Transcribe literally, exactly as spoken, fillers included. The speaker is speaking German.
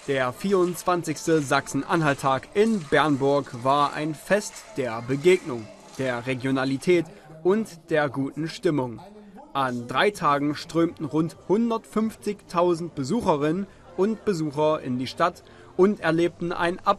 Der vierundzwanzigste Sachsen-Anhalt-Tag in Bernburg war ein Fest der Begegnung, der Regionalität und der guten Stimmung. An drei Tagen strömten rund hundertfünfzigtausend Besucherinnen und Besucher in die Stadt und erlebten ein